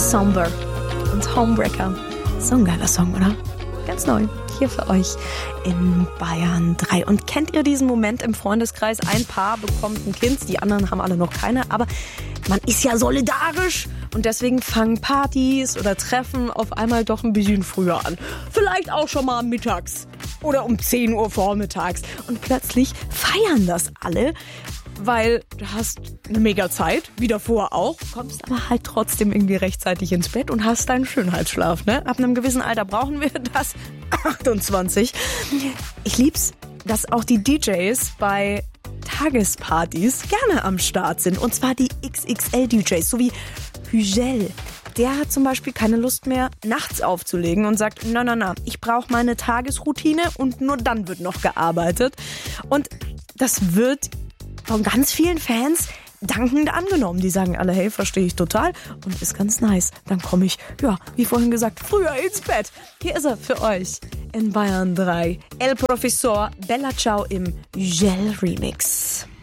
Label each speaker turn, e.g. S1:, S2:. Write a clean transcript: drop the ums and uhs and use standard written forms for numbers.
S1: Somber und Homebreaker. So ein geiler Song, oder? Ganz neu. Hier für euch in Bayern 3. Und kennt ihr diesen Moment im Freundeskreis? Ein Paar bekommt ein Kind, die anderen haben alle noch keine. Aber man ist ja solidarisch und deswegen fangen Partys oder Treffen auf einmal doch ein bisschen früher an. Vielleicht auch schon mal mittags oder um 10 Uhr vormittags. Und plötzlich feiern das alle, weil du hast eine mega Zeit, wie davor auch, kommst aber halt trotzdem irgendwie rechtzeitig ins Bett und hast deinen Schönheitsschlaf. Ne? Ab einem gewissen Alter brauchen wir das. 28. Ich lieb's, dass auch die DJs bei Tagespartys gerne am Start sind. Und zwar die XXL-DJs, so wie Hügel. Der hat zum Beispiel keine Lust mehr, nachts aufzulegen und sagt, na, ich brauche meine Tagesroutine und nur dann wird noch gearbeitet. Und das wird von ganz vielen Fans dankend angenommen. Die sagen alle, hey, verstehe ich total und ist ganz nice. Dann komme ich, ja, wie vorhin gesagt, früher ins Bett. Hier ist er für euch in Bayern 3. El Professor, Bella Ciao im Gel Remix.